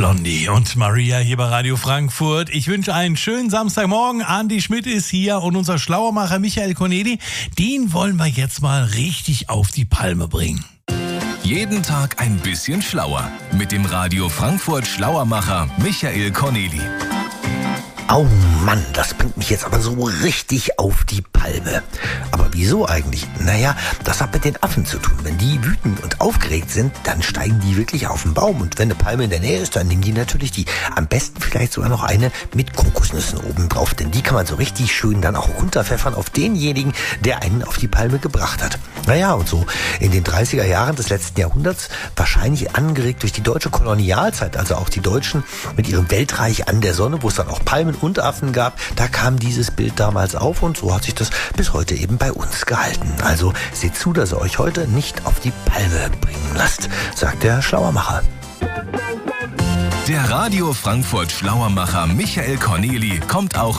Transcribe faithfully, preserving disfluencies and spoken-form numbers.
Blondie und Maria hier bei Radio Frankfurt. Ich wünsche einen schönen Samstagmorgen. Andi Schmidt ist hier und unser Schlauermacher Michael Corneli, den wollen wir jetzt mal richtig auf die Palme bringen. Jeden Tag ein bisschen schlauer mit dem Radio Frankfurt Schlauermacher Michael Corneli. Oh Mann, das bringt mich jetzt aber so richtig auf die Palme. Aber wieso eigentlich? Naja, das hat mit den Affen zu tun. Wenn die wütend und aufgeregt sind, dann steigen die wirklich auf den Baum. Und wenn eine Palme in der Nähe ist, dann nehmen die natürlich die. Am besten vielleicht sogar noch eine mit Kokosnüssen oben drauf. Denn die kann man so richtig schön dann auch runterpfeffern auf denjenigen, der einen auf die Palme gebracht hat. Naja, und so in den dreißiger Jahren des letzten Jahrhunderts, wahrscheinlich angeregt durch die deutsche Kolonialzeit, also auch die Deutschen mit ihrem Weltreich an der Sonne, wo es dann auch Palmen und Affen gab, da kam dieses Bild damals auf und so hat sich das bis heute eben bei uns gehalten. Also seht zu, dass ihr euch heute nicht auf die Palme bringen lasst, sagt der Schlauermacher. Der Radio Frankfurt Schlauermacher Michael Corneli kommt auch